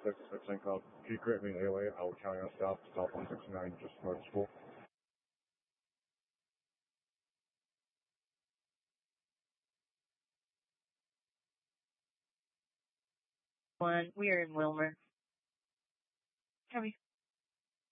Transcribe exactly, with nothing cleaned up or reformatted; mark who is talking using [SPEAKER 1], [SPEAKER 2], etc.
[SPEAKER 1] six, fifteen called. Can you grant me an A O A? I will county on stop, stop one sixty-nine, just north of school.
[SPEAKER 2] One, we are in Wilmer. Copy.